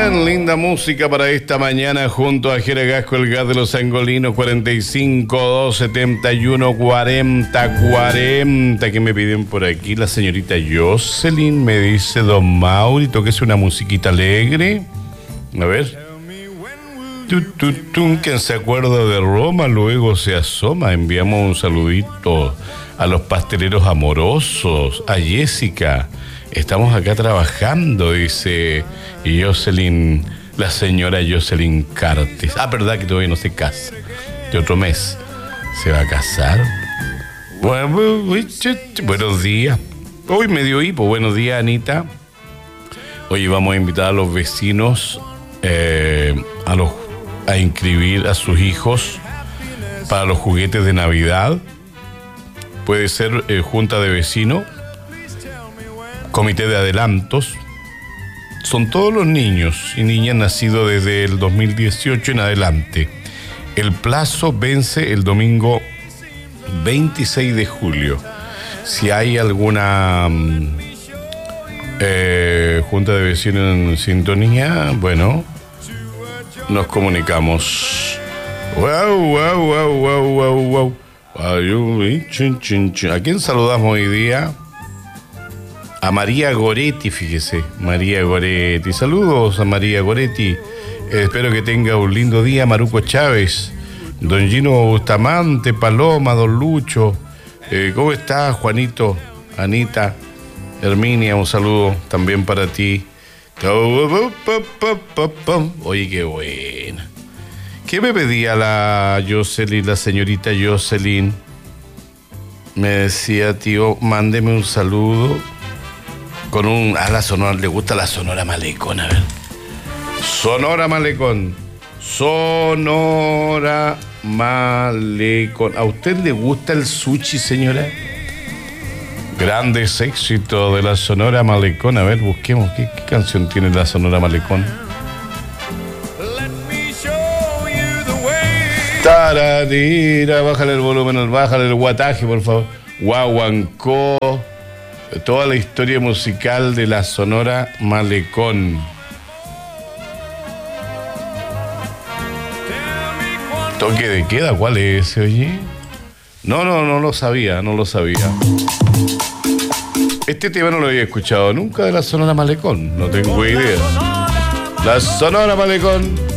bien, linda música para esta mañana junto a Jera Gasco, el gas de los angolinos, 45 271 40 40, que me piden por aquí. La señorita Jocelyn me dice: don Mauri, toquese una musiquita alegre. A ver. Quien se acuerda de Roma luego se asoma. Enviamos un saludito a los pasteleros amorosos, a Jessica. Estamos acá trabajando, dice Jocelyn, la señora Jocelyn Cartes. Ah, verdad que todavía no se casa. De otro mes se va a casar. Bueno, buenos días. Hoy me dio hipo. Buenos días, Anita. Hoy vamos a invitar a los vecinos a inscribir a sus hijos para los juguetes de Navidad. Puede ser junta de vecinos, comité de adelantos. Son todos los niños y niñas nacidos desde el 2018 en adelante. El plazo vence el domingo 26 de julio. Si hay alguna junta de vecinos en sintonía, bueno, nos comunicamos. Wow. ¿A quién saludamos hoy día? A María Goretti, fíjese, María Goretti. Saludos a María Goretti. Espero que tenga un lindo día. Maruco Chávez, don Gino Bustamante, Paloma, don Lucho. ¿Cómo estás, Juanito? Anita, Herminia, un saludo también para ti. Oye, qué buena. ¿Qué me pedía la Jocelyn, la señorita Jocelyn? Me decía: tío, mándeme un saludo con un... A la Sonora, le gusta la Sonora Malecón, a ver. Sonora Malecón. Sonora Malecón. ¿A usted le gusta el sushi, señora? Grandes éxitos de la Sonora Malecón. A ver, busquemos. ¿Qué canción tiene la Sonora Malecón? Taradira, bájale el volumen, bájale el guataje, por favor. Guaguancó. Toda la historia musical de la Sonora Malecón. ¿Toque de queda? ¿Cuál es ese, oye? No lo sabía. Este tema no lo había escuchado nunca de la Sonora Malecón. No tengo idea. La Sonora Malecón.